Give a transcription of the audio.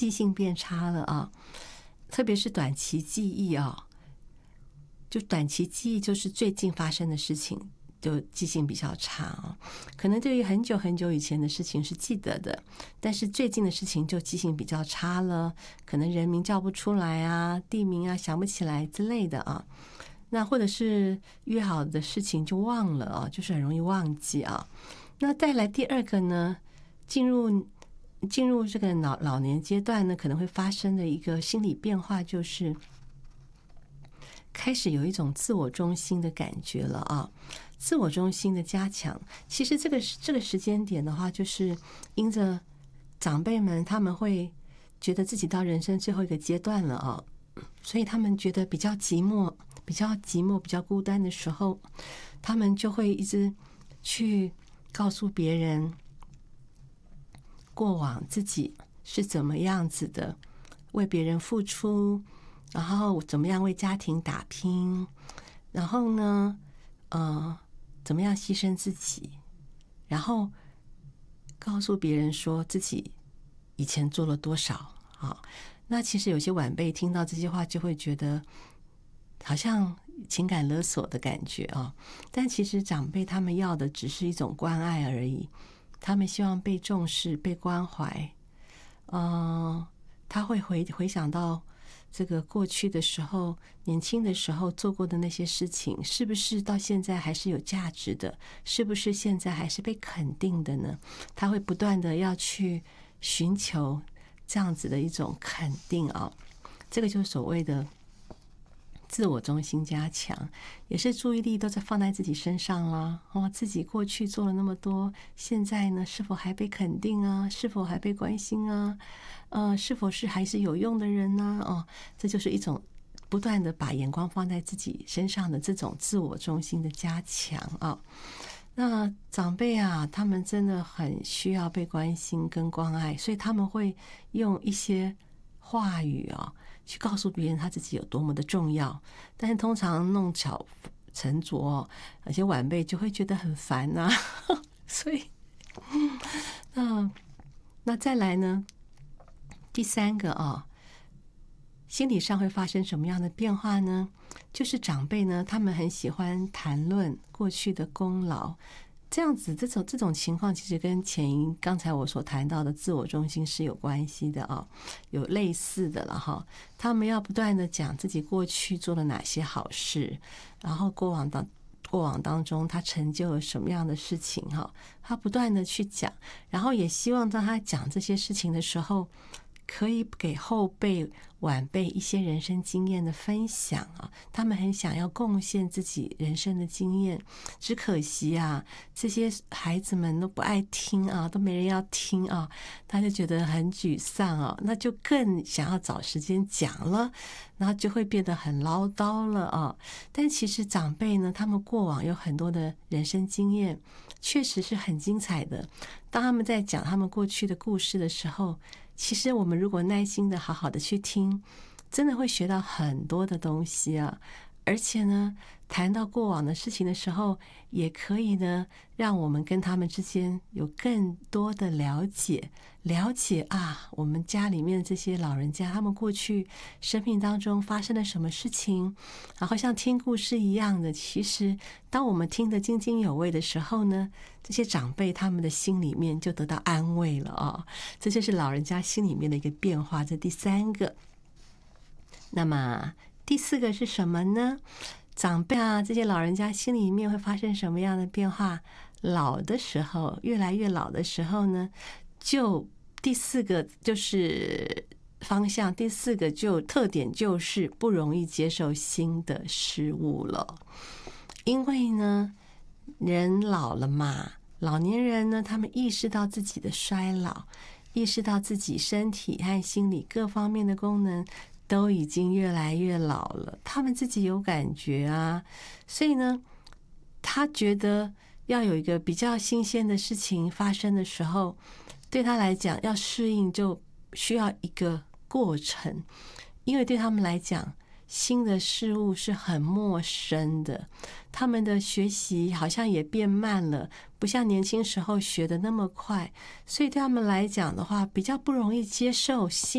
记性变差了啊，特别是短期记忆啊，就短期记忆就是最近发生的事情，就记性比较差啊。可能对于很久很久以前的事情是记得的，但是最近的事情就记性比较差了，可能人名叫不出来啊，地名啊想不起来之类的啊。那或者是约好的事情就忘了啊，就是很容易忘记啊。那再来第二个呢，进入这个老年阶段呢，可能会发生的一个心理变化，就是开始有一种自我中心的感觉了啊。自我中心的加强，其实这个时间点的话，就是因着长辈们他们会觉得自己到人生最后一个阶段了啊，所以他们觉得比较寂寞、比较孤单的时候，他们就会一直去告诉别人过往自己是怎么样子的，为别人付出，然后怎么样为家庭打拼，然后呢，怎么样牺牲自己，然后告诉别人说自己以前做了多少啊。那其实有些晚辈听到这些话就会觉得好像情感勒索的感觉啊，但其实长辈他们要的只是一种关爱而已，他们希望被重视、被关怀。他会回想到这个过去的时候，年轻的时候做过的那些事情，是不是到现在还是有价值的？是不是现在还是被肯定的呢？他会不断的要去寻求这样子的一种肯定啊，这个就是所谓的自我中心加强，也是注意力都在放在自己身上啦。自己过去做了那么多，现在呢是否还被肯定啊？是否还被关心啊？是否是还是有用的人呢？这就是一种不断的把眼光放在自己身上的这种自我中心的加强啊。那长辈啊，他们真的很需要被关心跟关爱，所以他们会用一些话语啊，去告诉别人他自己有多么的重要，但是通常弄巧成拙，而且晚辈就会觉得很烦啊。所以那再来呢，第三个啊，心理上会发生什么样的变化呢？就是长辈呢，他们很喜欢谈论过去的功劳，这样子这种情况其实跟刚才我所谈到的自我中心是有关系的啊，有类似的了哈。他们要不断的讲自己过去做了哪些好事，然后过往当中他成就了什么样的事情哈，他不断的去讲，然后也希望当他讲这些事情的时候，可以给后辈晚辈一些人生经验的分享啊，他们很想要贡献自己人生的经验，只可惜啊，这些孩子们都不爱听啊，都没人要听啊，他就觉得很沮丧啊，那就更想要找时间讲了，然后就会变得很唠叨了啊。但其实长辈呢，他们过往有很多的人生经验，确实是很精彩的。当他们在讲他们过去的故事的时候，其实我们如果耐心的好好的去听，真的会学到很多的东西啊。而且呢，谈到过往的事情的时候，也可以呢，让我们跟他们之间有更多的了解啊，我们家里面这些老人家，他们过去生命当中发生了什么事情，然后像听故事一样的，其实当我们听得津津有味的时候呢，这些长辈他们的心里面就得到安慰了啊，这就是老人家心里面的一个变化，这第三个。那么第四个是什么呢？长辈啊，这些老人家心里面会发生什么样的变化？老的时候，越来越老的时候呢，就第四个就是方向，第四个就特点就是不容易接受新的事物了。因为呢，人老了嘛，老年人呢，他们意识到自己的衰老，意识到自己身体和心理各方面的功能都已经越来越老了，他们自己有感觉啊，所以呢，他觉得要有一个比较新鲜的事情发生的时候，对他来讲要适应就需要一个过程，因为对他们来讲，新的事物是很陌生的，他们的学习好像也变慢了，不像年轻时候学的那么快，所以对他们来讲的话，比较不容易接受新